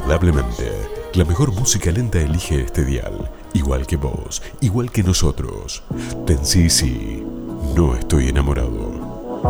Indudablemente, la mejor música lenta elige este dial, igual que vos, igual que nosotros. Tensisi, no estoy enamorado.